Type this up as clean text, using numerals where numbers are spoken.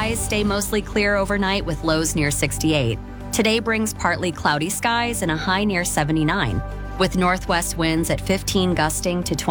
skies stay mostly clear overnight with lows near 68. Today brings partly cloudy skies and a high near 79, with northwest winds at 15 gusting to 20.